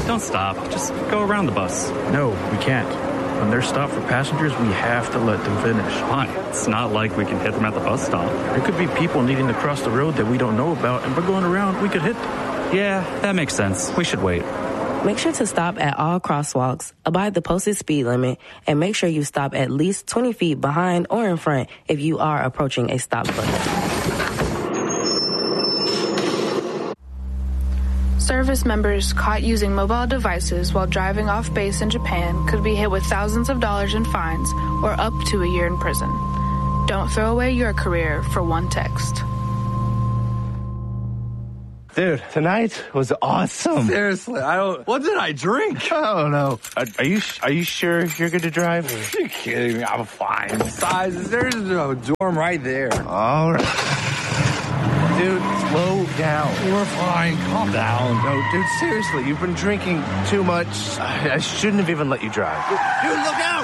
Don't stop. Just go around the bus. No, we can't. When they're stopped for passengers, we have to let them finish. Fine. It's not like we can hit them at the bus stop. There could be people needing to cross the road that we don't know about, and by going around, we could hit them. Yeah, that makes sense. We should wait. Make sure to stop at all crosswalks, abide the posted speed limit, and make sure you stop at least 20 feet behind or in front if you are approaching a stop button. Service members caught using mobile devices while driving off base in Japan could be hit with thousands of dollars in fines or up to a year in prison. Don't throw away your career for one text. Dude, tonight was awesome. Seriously, what did I drink? I don't know. Are you sure you're good to drive? Are you kidding me? I'm fine. Besides, there's a dorm right there. All right. Dude, slow down. We're fine. Calm down. No, dude, seriously, you've been drinking too much. I shouldn't have even let you drive. Dude, look out!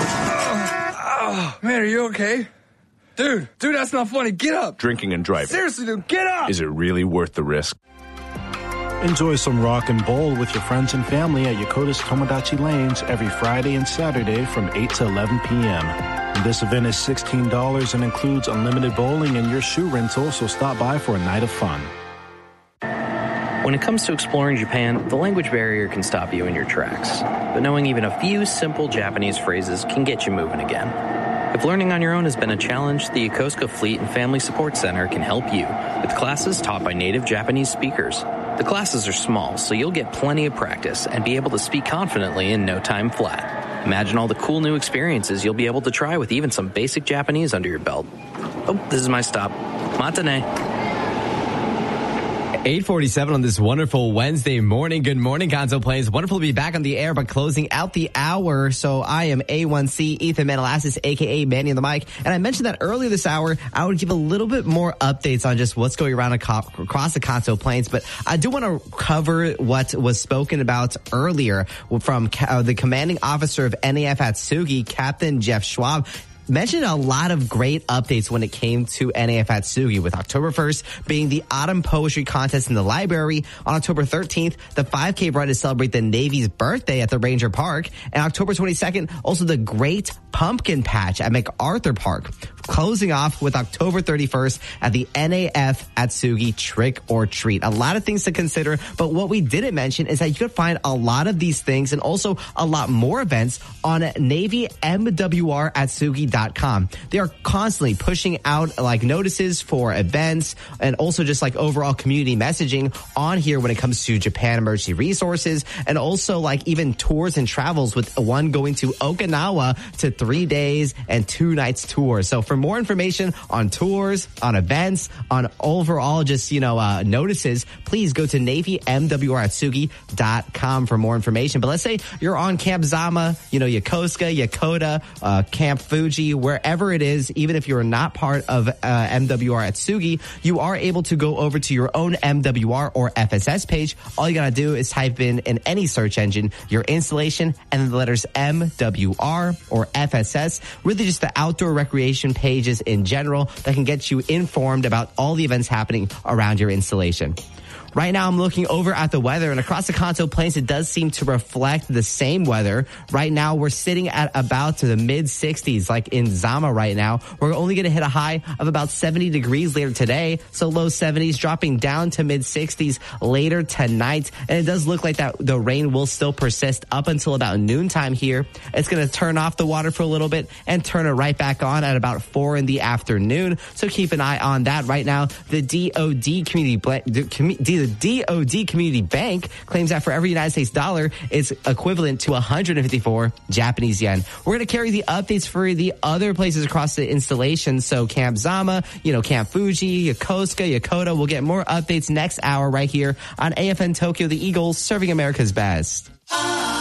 Man, are you okay? Dude, that's not funny. Get up. Drinking and driving. Seriously, dude, get up. Is it really worth the risk? Enjoy some rock and bowl with your friends and family at Yokota's Tomodachi Lanes every Friday and Saturday from 8 to 11 p.m. This event is $16 and includes unlimited bowling and your shoe rental, so stop by for a night of fun. When it comes to exploring Japan, the language barrier can stop you in your tracks. But knowing even a few simple Japanese phrases can get you moving again. If learning on your own has been a challenge, the Yokosuka Fleet and Family Support Center can help you with classes taught by native Japanese speakers. The classes are small, so you'll get plenty of practice and be able to speak confidently in no time flat. Imagine all the cool new experiences you'll be able to try with even some basic Japanese under your belt. Oh, this is my stop. Matane. 8:47 on this wonderful Wednesday morning. Good morning, Gonzo Plains. Wonderful to be back on the air, but closing out the hour. So I am A1C, Ethan Manalassis, a.k.a. Manny on the mic. And I mentioned that earlier this hour, I would give a little bit more updates on just what's going around across the Kanto Plains. But I do want to cover what was spoken about earlier from the commanding officer of NAF Atsugi, Captain Jeff Schwab. Mentioned a lot of great updates when it came to NAF Atsugi, with October 1st being the Autumn Poetry Contest in the library. On October 13th, the 5K run to celebrate the Navy's birthday at the Ranger Park. And October 22nd, also the Great Pumpkin Patch at MacArthur Park. Closing off with October 31st at the NAF Atsugi Trick or Treat. A lot of things to consider, but what we didn't mention is that you could find a lot of these things and also a lot more events on NavyMWRAtsugi.com. They are constantly pushing out like notices for events and also just like overall community messaging on here when it comes to Japan emergency resources, and also like even tours and travels, with one going to Okinawa to 3 days and 2 nights tour. So for more information on tours, on events, on overall just, notices, please go to NavyMWRAtsugi.com for more information. But let's say you're on Camp Zama, Yokosuka, Yokota, Camp Fuji, wherever it is, even if you're not part of MWR Atsugi, you are able to go over to your own MWR or FSS page. All you gotta do is type in any search engine your installation and then the letters MWR or FSS, really just the outdoor recreation pages in general that can get you informed about all the events happening around your installation. Right now, I'm looking over at the weather, and across the Kanto Plains, it does seem to reflect the same weather. Right now, we're sitting at about to the mid-60s, like in Zama right now. We're only going to hit a high of about 70 degrees later today, so low 70s, dropping down to mid-60s later tonight. And it does look like that the rain will still persist up until about noontime here. It's going to turn off the water for a little bit and turn it right back on at about 4 in the afternoon. So keep an eye on that. Right now, the DOD Community Bank claims that for every United States dollar is equivalent to 154 Japanese yen. We're going to carry the updates for the other places across the installation. So Camp Zama, Camp Fuji, Yokosuka, Yokota. We'll get more updates next hour right here on AFN Tokyo, the Eagles serving America's best.